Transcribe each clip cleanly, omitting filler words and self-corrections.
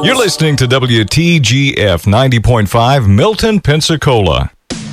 You're listening to WTGF 90.5 Milton, Pensacola.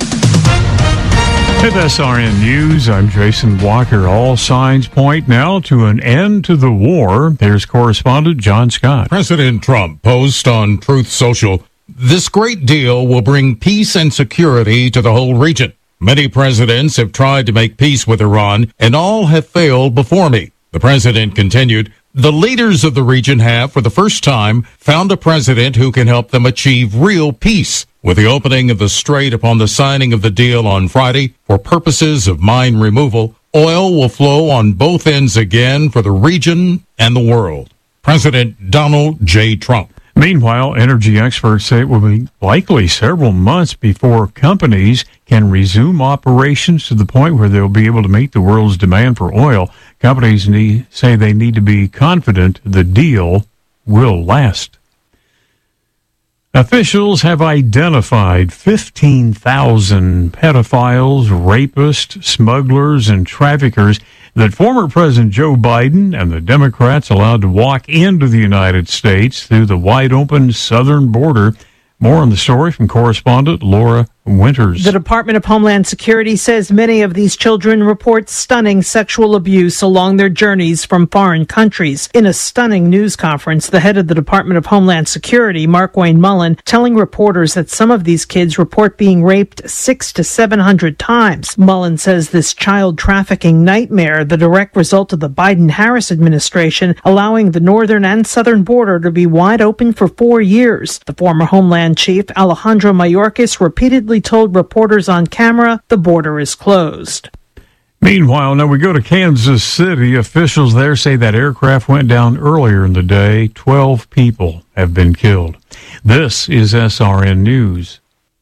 At SRN News, I'm Jason Walker. All signs point now to an end to the war. There's correspondent John Scott. President Trump posts on Truth Social, "This great deal will bring peace and security to the whole region. Many presidents have tried to make peace with Iran, and all have failed before me." The president continued, "The leaders of the region have, for the first time, found a president who can help them achieve real peace." With the opening of the strait upon the signing of the deal on Friday for purposes of mine removal, oil will flow on both ends again for the region and the world. President Donald J. Trump. Meanwhile, energy experts say it will be likely several months before companies can resume operations to the point where they'll be able to meet the world's demand for oil. Companies say they need to be confident the deal will last. Officials have identified 15,000 pedophiles, rapists, smugglers, and traffickers that former President Joe Biden and the Democrats allowed to walk into the United States through the wide-open southern border. More on the story from correspondent Laura Winters. The Department of Homeland Security says many of these children report stunning sexual abuse along their journeys from foreign countries. In a stunning news conference, the head of the Department of Homeland Security, Markwayne Mullin, telling reporters that some of these kids report being raped 600 to 700 times. Mullin says this child trafficking nightmare, the direct result of the Biden-Harris administration, allowing the northern and southern border to be wide open for 4 years. The former Homeland Chief, Alejandro Mayorkas, repeatedly told reporters on camera the border is closed. Meanwhile, now we go to Kansas City. Officials there say that aircraft went down earlier in the day. 12 people have been killed. This is SRN News.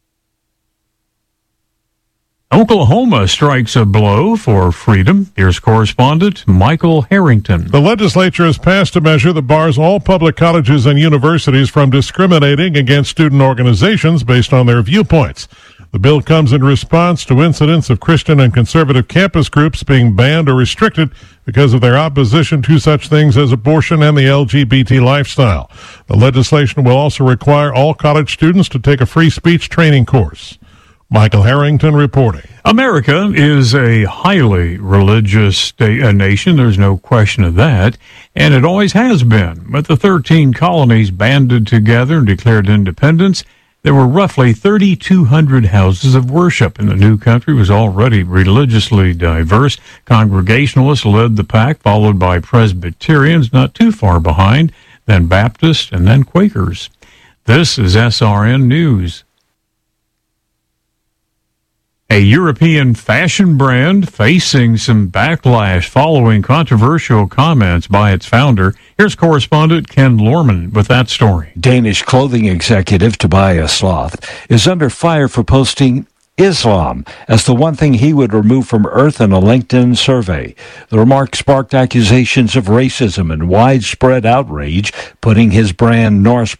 Oklahoma strikes a blow for freedom. Here's correspondent Michael Harrington. The legislature has passed a measure that bars all public colleges and universities from discriminating against student organizations based on their viewpoints. The bill comes in response to incidents of Christian and conservative campus groups being banned or restricted because of their opposition to such things as abortion and the LGBT lifestyle. The legislation will also require all college students to take a free speech training course. Michael Harrington reporting. America is a highly religious nation. There's no question of that. And it always has been. But the 13 colonies banded together and declared independence. There were roughly 3,200 houses of worship, and the new country was already religiously diverse. Congregationalists led the pack, followed by Presbyterians, not too far behind, then Baptists, and then Quakers. This is SRN News. A European fashion brand facing some backlash following controversial comments by its founder. Here's correspondent Ken Lorman with that story. Danish clothing executive Tobias Sloth is under fire for posting Islam as the one thing he would remove from Earth in a LinkedIn survey. The remark sparked accusations of racism and widespread outrage, putting his brand Norse